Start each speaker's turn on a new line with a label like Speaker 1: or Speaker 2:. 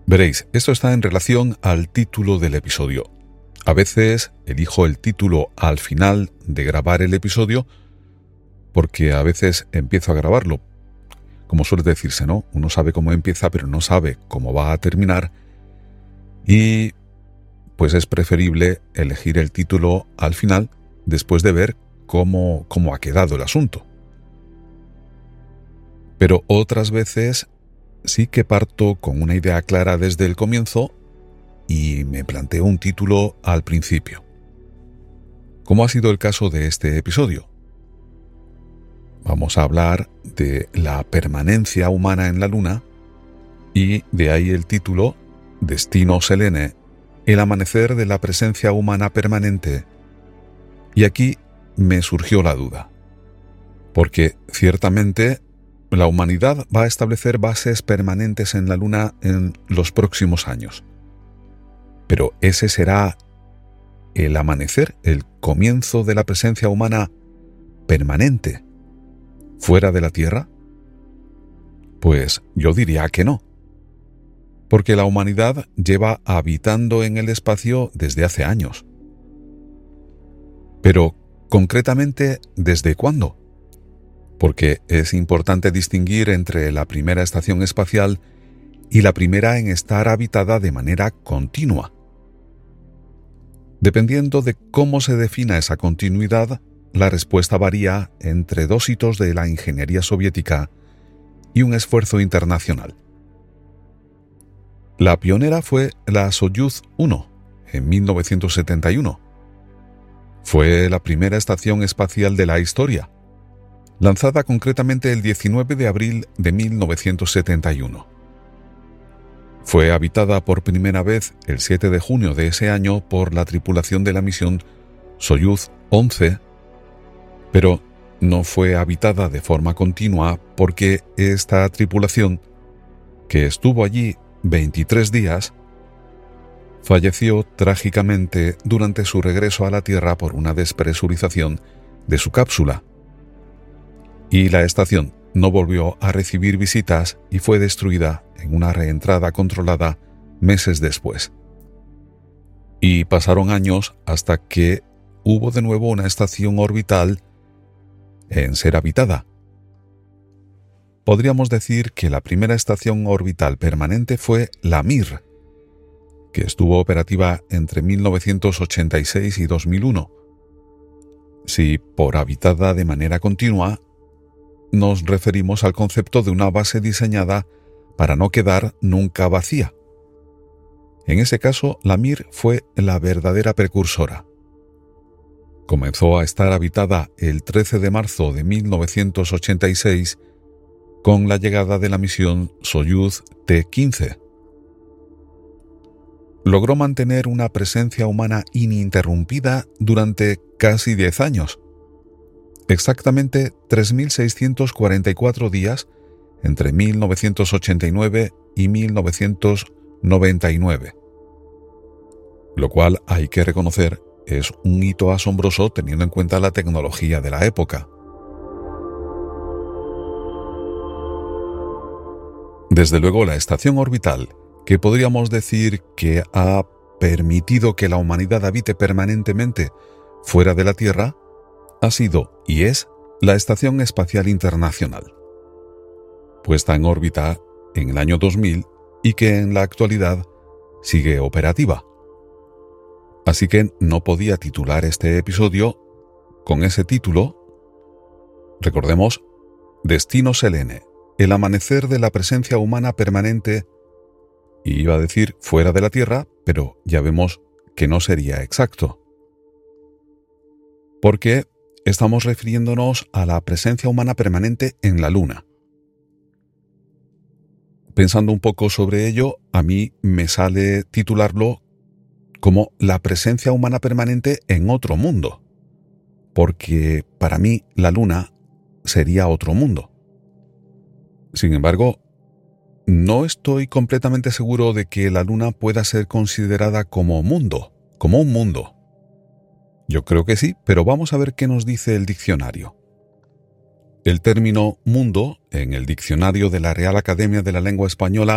Speaker 1: Veréis, esto está en relación al título del episodio. A veces elijo el título al final de grabar el episodio porque a veces empiezo a grabarlo. Como suele decirse, ¿no? Uno sabe cómo empieza, pero no sabe cómo va a terminar. Y pues es preferible elegir el título al final después de ver cómo ha quedado el asunto. Pero otras veces sí que parto con una idea clara desde el comienzo y me planteo un título al principio. ¿Cómo ha sido el caso de este episodio? Vamos a hablar de la permanencia humana en la Luna y de ahí el título Destino Selene, el amanecer de la presencia humana permanente. Y aquí me surgió la duda, porque ciertamente la humanidad va a establecer bases permanentes en la Luna en los próximos años. Pero ¿ese será el amanecer, el comienzo de la presencia humana permanente fuera de la Tierra? Pues yo diría que no, porque la humanidad lleva habitando en el espacio desde hace años. Pero, concretamente, ¿desde cuándo? Porque es importante distinguir entre la primera estación espacial y la primera en estar habitada de manera continua. Dependiendo de cómo se defina esa continuidad, la respuesta varía entre dos hitos de la ingeniería soviética y un esfuerzo internacional. La pionera fue la Soyuz 1, en 1971. Fue la primera estación espacial de la historia, lanzada concretamente el 19 de abril de 1971. Fue habitada por primera vez el 7 de junio de ese año por la tripulación de la misión Soyuz 11, pero no fue habitada de forma continua porque esta tripulación, que estuvo allí 23 días, falleció trágicamente durante su regreso a la Tierra por una despresurización de su cápsula. Y la estación no volvió a recibir visitas y fue destruida en una reentrada controlada meses después. Y pasaron años hasta que hubo de nuevo una estación orbital en ser habitada. Podríamos decir que la primera estación orbital permanente fue la Mir, que estuvo operativa entre 1986 y 2001. Si por habitada de manera continua, nos referimos al concepto de una base diseñada para no quedar nunca vacía. En ese caso, la Mir fue la verdadera precursora. Comenzó a estar habitada el 13 de marzo de 1986 con la llegada de la misión Soyuz T-15. Logró mantener una presencia humana ininterrumpida durante casi 10 años, exactamente 3.644 días entre 1989 y 1999, lo cual hay que reconocer es un hito asombroso teniendo en cuenta la tecnología de la época. Desde luego, la estación orbital, que podríamos decir que ha permitido que la humanidad habite permanentemente fuera de la Tierra, ha sido y es la Estación Espacial Internacional, puesta en órbita en el año 2000 y que en la actualidad sigue operativa. Así que no podía titular este episodio con ese título. Recordemos, Destino Selene, el amanecer de la presencia humana permanente, y iba a decir fuera de la Tierra, pero ya vemos que no sería exacto. Porque estamos refiriéndonos a la presencia humana permanente en la Luna. Pensando un poco sobre ello, a mí me sale titularlo como la presencia humana permanente en otro mundo, porque para mí la Luna sería otro mundo. Sin embargo, no estoy completamente seguro de que la Luna pueda ser considerada como mundo, como un mundo. Yo creo que sí, pero vamos a ver qué nos dice el diccionario. El término mundo, en el diccionario de la Real Academia de la Lengua Española,